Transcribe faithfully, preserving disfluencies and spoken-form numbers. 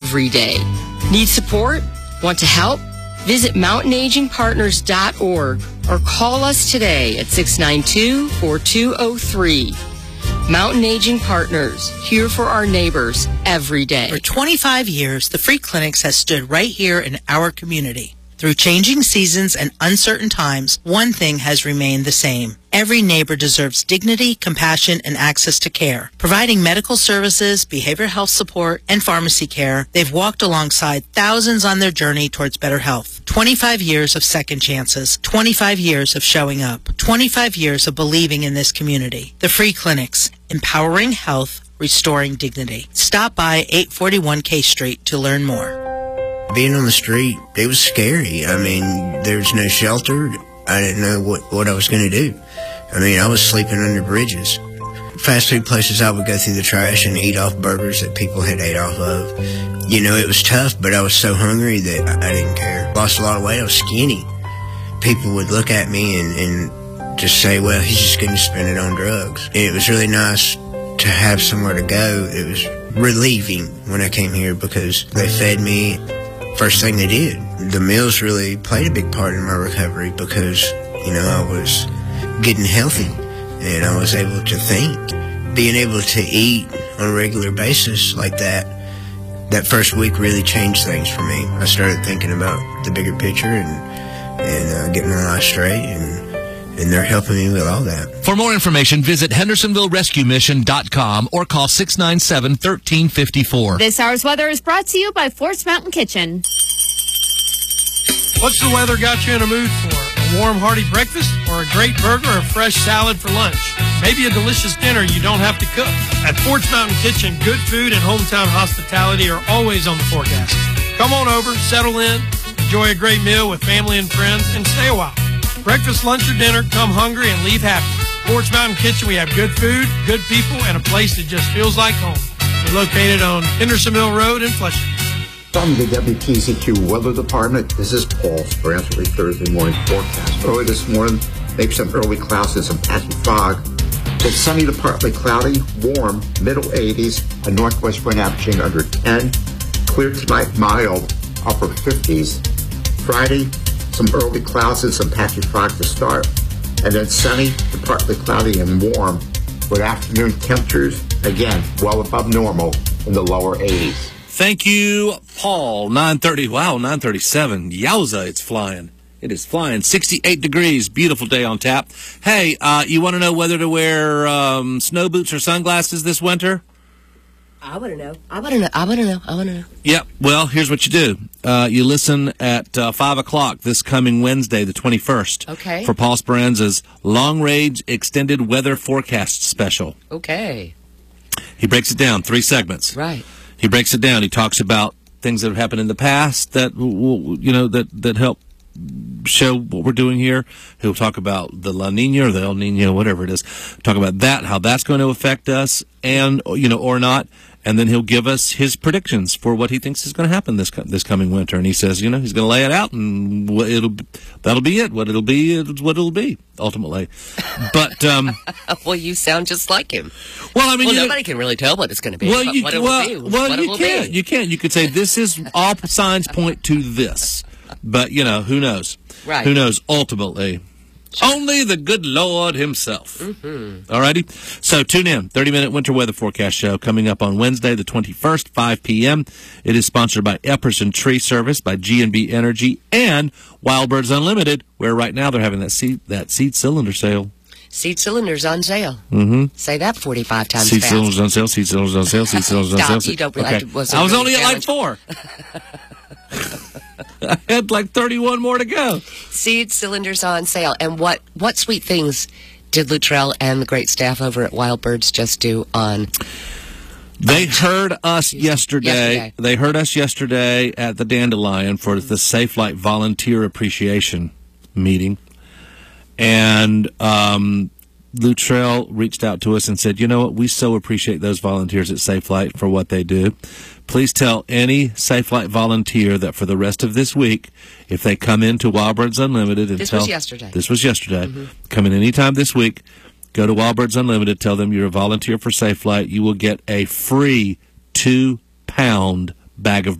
every day. Need support? Want to help? Visit mountain aging partners dot org or call us today at six nine two, four two zero three. Mountain Aging Partners, here for our neighbors every day. For twenty-five years, the Free Clinics has stood right here in our community. Through changing seasons and uncertain times, one thing has remained the same. Every neighbor deserves dignity, compassion, and access to care. Providing medical services, behavioral health support, and pharmacy care, they've walked alongside thousands on their journey towards better health. twenty-five years of second chances. twenty-five years of showing up. twenty-five years of believing in this community. The Free Clinics, empowering health, restoring dignity. Stop by eight forty-one K Street to learn more. Being on the street, it was scary. I mean, there's no shelter. I didn't know what, what I was going to do. I mean, I was sleeping under bridges. Fast food places, I would go through the trash and eat off burgers that people had ate off of. You know, it was tough, but I was so hungry that I, I didn't care. Lost a lot of weight. I was skinny. People would look at me and, and just say, well, he's just going to spend it on drugs. And it was really nice to have somewhere to go. It was relieving when I came here because they fed me. First thing they did. The meals really played a big part in my recovery because, you know, I was getting healthy and I was able to think. Being able to eat on a regular basis like that, that first week really changed things for me. I started thinking about the bigger picture and, and uh, getting my life straight, and, and they're helping me with all that. For more information, visit hendersonville rescue mission dot com or call six nine seven, one three five four. This hour's weather is brought to you by Forest Mountain Kitchen. What's the weather got you in a mood for? A warm, hearty breakfast or a great burger or fresh salad for lunch? Maybe a delicious dinner you don't have to cook. At Forest Mountain Kitchen, good food and hometown hospitality are always on the forecast. Come on over, settle in, enjoy a great meal with family and friends, and stay a while. Breakfast, lunch, or dinner, come hungry and leave happy. Forest Mountain Kitchen, we have good food, good people, and a place that just feels like home. We're located on Hendersonville Road in Flushing. From the W T Z Q Weather Department, this is Paul for answering Thursday morning forecast. Early this morning, maybe some early clouds and some patchy fog. It's sunny to partly cloudy, warm, middle eighties, a northwest wind averaging under ten. Clear tonight, mild, upper fifties. Friday, some early clouds and some patchy fog to start. And then sunny to partly cloudy and warm, with afternoon temperatures, again, well above normal in the lower eighties. Thank you, Paul. nine thirty. Wow, nine thirty-seven. Yowza, it's flying. It is flying. sixty-eight degrees. Beautiful day on tap. Hey, uh, you want to know whether to wear um, snow boots or sunglasses this winter? I want to know. I want to know. I want to know. I want to know. Yep. Well, here's what you do. Uh, you listen at uh, five o'clock this coming Wednesday, the twenty-first. Okay. For Paul Speranza's long-range extended weather forecast special. Okay. He breaks it down, three segments. Right. He breaks it down. He talks about things that have happened in the past that will, you know, that, that help show what we're doing here. He'll talk about the La Nina or the El Nino, whatever it is. Talk about that, how that's going to affect us, and, you know, or not. And then he'll give us his predictions for what he thinks is going to happen this this coming winter. And he says, you know, he's going to lay it out, and it'll that'll be it. What it'll be is what it'll be ultimately. But um, well, you sound just like him. Well, I mean, well, you nobody know, can really tell what it's going to be. Well, you, what it well, will be. well what you it will can. Be. You can. You could say this is all signs point to this, but you know, who knows? Right. Who knows? Ultimately. Only the good Lord himself. Mm-hmm. All righty? So tune in. thirty-minute winter weather forecast show coming up on Wednesday, the twenty-first, five p.m. It is sponsored by Epperson Tree Service, by G and B Energy, and Wild Birds Unlimited, where right now they're having that seed, that seed cylinder sale. Seed cylinders on sale. Mm-hmm. Say that forty-five times Seed fast. cylinders on sale, seed cylinders on sale, seed cylinders on Stop, sale. you don't okay. like, was I was really only at like four. I had like thirty-one more to go. Seed cylinders on sale. And what, what sweet things did Luttrell and the great staff over at Wild Birds just do on... They heard us yesterday. yesterday. They heard us yesterday at the Dandelion for the Safe Flight Volunteer Appreciation meeting. And um, Luttrell reached out to us and said, you know what, we so appreciate those volunteers at Safe Flight for what they do. Please tell any Safe Flight volunteer that for the rest of this week, if they come into Wild Birds Unlimited and This tell... was yesterday. This was yesterday. Mm-hmm. Come in anytime this week, go to Wild Birds Unlimited, tell them you're a volunteer for Safe Flight. You will get a free two-pound bag of